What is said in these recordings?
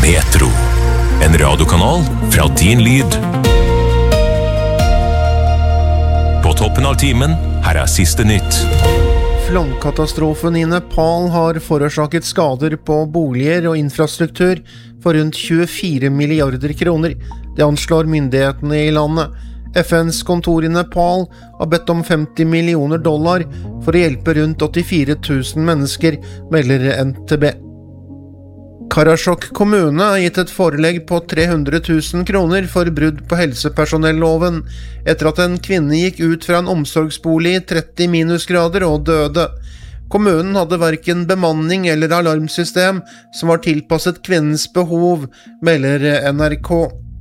Petro, en radiokanal fra din lyd. På toppen av timen, her siste nytt. Flomkatastrofen i Nepal har forårsaket skader på boliger og infrastruktur for rundt 24 milliarder kroner. Det anslår myndighetene i landet. FNs kontor i Nepal har bedt om $50 millioner for å hjelpe rundt 84 000 mennesker, melder NTB. Karasjok kommune har gitt et forelegg på 300 000 kroner for brudd på helsepersonelloven, etter at en kvinne gikk ut fra en omsorgsbolig i 30 minusgrader og døde. Kommunen hadde hverken bemanning eller alarmsystem som var tilpasset kvinnens behov, melder NRK.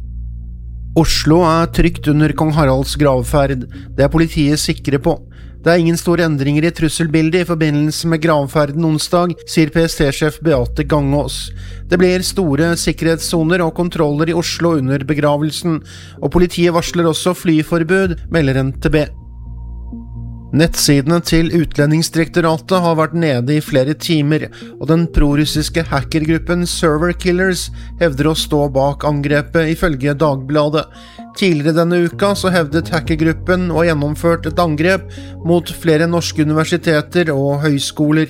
Oslo trygt under kong Haralds gravferd. Det politiet sikre på. Det ingen store endringer i trusselbildet i forbindelse med gravferden onsdag, sier PST-sjef Beate Gangås. Det blir store sikkerhetssoner og kontroller i Oslo under begravelsen, og politiet varsler også flyforbud, melder NTB. Nettsidene til Utlendingsdirektoratet har vært nede i flere timer, og den prorussiske hackergruppen Server Killers hevder å stå bak angrepet, ifølge Dagbladet. Tidligere denne uka så hevdet hackergruppen å ha gjennomført et angrep mot flere norske universiteter og høyskoler.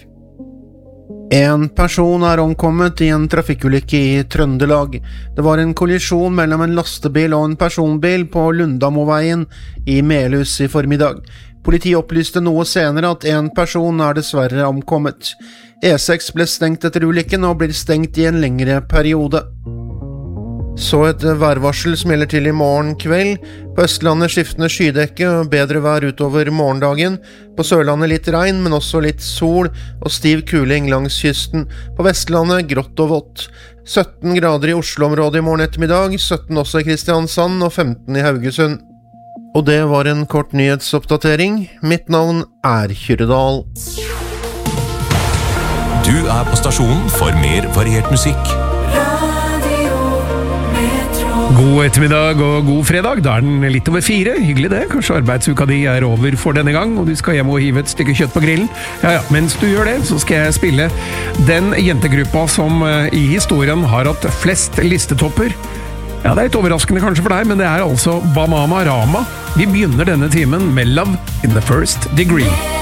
En person omkommet i en trafikkulykke i Trøndelag. Det var en kollisjon mellom en lastebil og en personbil på Lundamoveien i Melhus i formiddag. Politiet opplyste noe senere at en person dessverre omkommet. E6 ble stengt etter ulykken og blir stengt i en lengre periode. Så et værvarsel som gjelder til i morgen kveld. På Østlandet skiftende skydekke og bedre vær utover morgendagen. På Sørlandet litt regn, men også litt sol og stiv kuling langs kysten. På Vestlandet grått og vått. 17 grader i Oslo-området i morgen ettermiddag, 17 også i Kristiansand og 15 i Haugesund. Og det var en kort nyhetsoppdatering. Mitt navn Kyrre Dahl. Du på stasjonen for mer variert musikk. God ettermiddag og god fredag, da den litt over 4, hyggelig det, kanskje arbeidsuka di over for denne gang, og du skal hjem og hive et stykke kjøtt på grillen. Ja, mens du gjør det, så skal jeg spille den jentegruppa som i historien har hatt flest listetopper. Ja, det litt overraskende kanskje for deg, men det altså Bananarama. Vi begynner denne timen med Love in the First Degree.